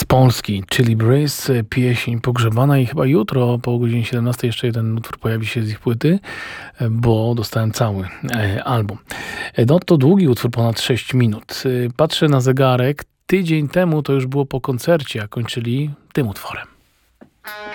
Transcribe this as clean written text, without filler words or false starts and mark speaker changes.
Speaker 1: z Polski, Chili Breeze, pieśń pogrzebana i chyba jutro po godzinie 17 jeszcze jeden utwór pojawi się z ich płyty, bo dostałem cały album. No to długi utwór, ponad 6 minut. Patrzę na zegarek, tydzień temu to już było po koncercie, a kończyli tym utworem.